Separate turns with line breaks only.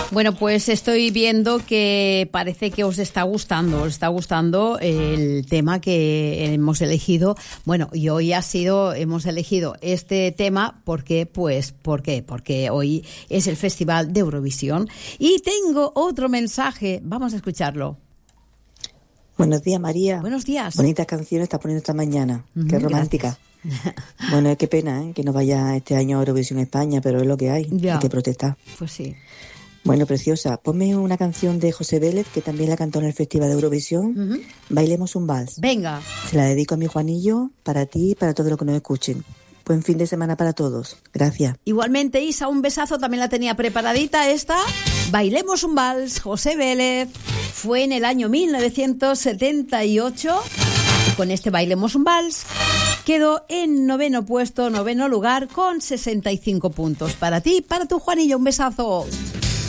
Bueno, pues estoy viendo que parece que os está gustando el tema que hemos elegido. Bueno, y hoy hemos elegido este tema ¿por qué? Porque hoy es el Festival de Eurovisión. Y tengo otro mensaje, vamos a escucharlo.
Buenos días, María.
Buenos días.
Bonita canción está poniendo esta mañana. Qué romántica. Bueno, qué pena, que no vaya este año a Eurovisión España, pero es lo que hay.
Ya.
Hay que protestar.
Pues sí.
Bueno, preciosa, ponme una canción de José Vélez, que también la cantó en el Festival de Eurovisión. Bailemos un vals.
Venga.
Se la dedico a mi Juanillo, para ti y para todos los que nos escuchen. Buen fin de semana para todos. Gracias.
Igualmente, Isa, un besazo, también la tenía preparadita esta. Bailemos un vals, José Vélez. Fue en el año 1978. Con este Bailemos un vals quedó en noveno lugar con 65 puntos. Para ti, para tu Juanillo, un besazo.